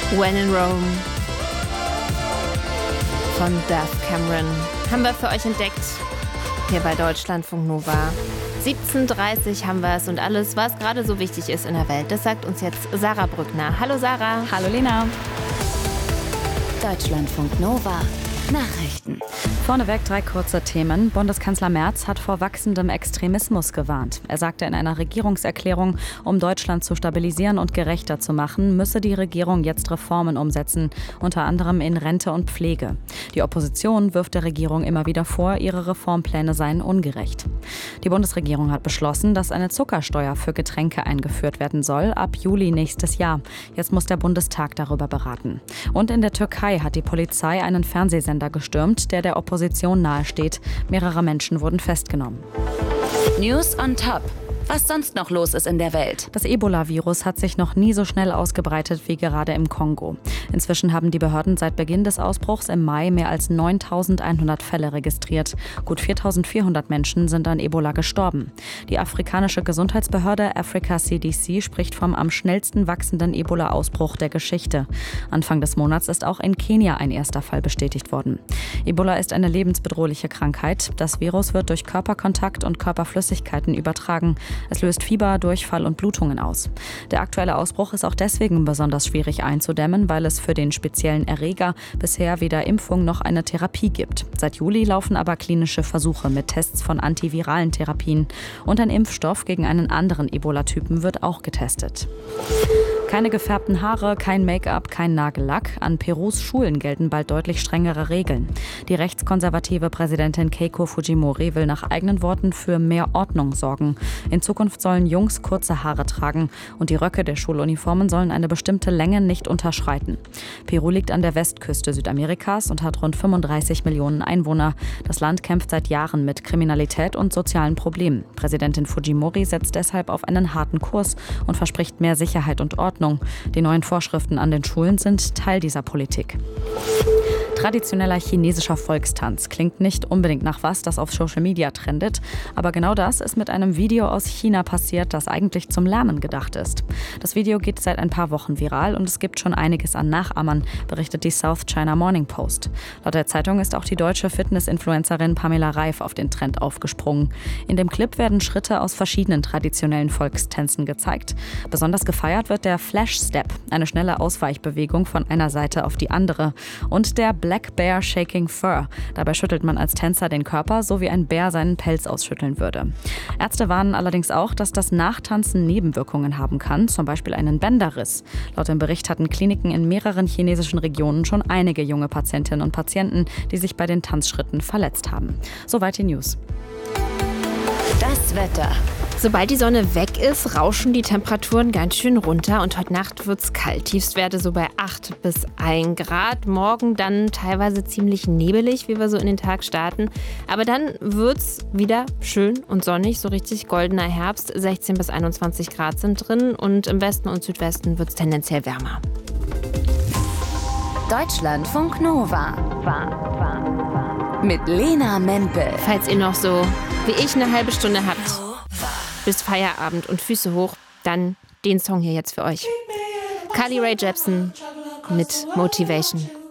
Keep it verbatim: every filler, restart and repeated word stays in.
When in Rome von Dove Cameron haben wir für euch entdeckt, hier bei Deutschlandfunk Nova. siebzehn Uhr dreißig haben wir es und alles, was gerade so wichtig ist in der Welt, das sagt uns jetzt Sarah Brückner. Hallo Sarah. Hallo Lena. Deutschlandfunk Nova. Nachrichten. Vorneweg drei kurze Themen. Bundeskanzler Merz hat vor wachsendem Extremismus gewarnt. Er sagte in einer Regierungserklärung, um Deutschland zu stabilisieren und gerechter zu machen, müsse die Regierung jetzt Reformen umsetzen, unter anderem in Rente und Pflege. Die Opposition wirft der Regierung immer wieder vor, ihre Reformpläne seien ungerecht. Die Bundesregierung hat beschlossen, dass eine Zuckersteuer für Getränke eingeführt werden soll, ab Juli nächstes Jahr. Jetzt muss der Bundestag darüber beraten. Und in der Türkei hat die Polizei einen Fernsehsender gestürmt, der der Opposition nahesteht. Mehrere Menschen wurden festgenommen. News on Top. Was sonst noch los ist in der Welt. Das Ebola-Virus hat sich noch nie so schnell ausgebreitet wie gerade im Kongo. Inzwischen haben die Behörden seit Beginn des Ausbruchs im Mai mehr als neuntausendeinhundert Fälle registriert. Gut viertausendvierhundert Menschen sind an Ebola gestorben. Die afrikanische Gesundheitsbehörde Africa C D C spricht vom am schnellsten wachsenden Ebola-Ausbruch der Geschichte. Anfang des Monats ist auch in Kenia ein erster Fall bestätigt worden. Ebola ist eine lebensbedrohliche Krankheit. Das Virus wird durch Körperkontakt und Körperflüssigkeiten übertragen. Es löst Fieber, Durchfall und Blutungen aus. Der aktuelle Ausbruch ist auch deswegen besonders schwierig einzudämmen, weil es für den speziellen Erreger bisher weder Impfung noch eine Therapie gibt. Seit Juli laufen aber klinische Versuche mit Tests von antiviralen Therapien. Und ein Impfstoff gegen einen anderen Ebola-Typen wird auch getestet. Keine gefärbten Haare, kein Make-up, kein Nagellack. An Perus Schulen gelten bald deutlich strengere Regeln. Die rechtskonservative Präsidentin Keiko Fujimori will nach eigenen Worten für mehr Ordnung sorgen. In Zukunft sollen Jungs kurze Haare tragen und die Röcke der Schuluniformen sollen eine bestimmte Länge nicht unterschreiten. Peru liegt an der Westküste Südamerikas und hat rund fünfunddreißig Millionen Einwohner. Das Land kämpft seit Jahren mit Kriminalität und sozialen Problemen. Präsidentin Fujimori setzt deshalb auf einen harten Kurs und verspricht mehr Sicherheit und Ordnung. Die neuen Vorschriften an den Schulen sind Teil dieser Politik. Traditioneller chinesischer Volkstanz klingt nicht unbedingt nach was, das auf Social Media trendet. Aber genau das ist mit einem Video aus China passiert, das eigentlich zum Lernen gedacht ist. Das Video geht seit ein paar Wochen viral und es gibt schon einiges an Nachahmern, berichtet die South China Morning Post. Laut der Zeitung ist auch die deutsche Fitness-Influencerin Pamela Reif auf den Trend aufgesprungen. In dem Clip werden Schritte aus verschiedenen traditionellen Volkstänzen gezeigt. Besonders gefeiert wird der Flash Step, eine schnelle Ausweichbewegung von einer Seite auf die andere. Und der Black Bear Shaking Fur. Dabei schüttelt man als Tänzer den Körper, so wie ein Bär seinen Pelz ausschütteln würde. Ärzte warnen allerdings auch, dass das Nachtanzen Nebenwirkungen haben kann, zum Beispiel einen Bänderriss. Laut dem Bericht hatten Kliniken in mehreren chinesischen Regionen schon einige junge Patientinnen und Patienten, die sich bei den Tanzschritten verletzt haben. Soweit die News. Das Wetter. Sobald die Sonne weg ist, rauschen die Temperaturen ganz schön runter und heute Nacht wird's kalt. Tiefstwerte so bei acht bis ein Grad. Morgen dann teilweise ziemlich nebelig, wie wir so in den Tag starten. Aber dann wird's wieder schön und sonnig, so richtig goldener Herbst. sechzehn bis einundzwanzig Grad sind drin und im Westen und Südwesten wird's tendenziell wärmer. Deutschlandfunk Nova. Mit Lena Mempel. Falls ihr noch so wie ich eine halbe Stunde habt bis Feierabend und Füße hoch, dann den Song hier jetzt für euch. Carly Rae Jepsen mit Motivation.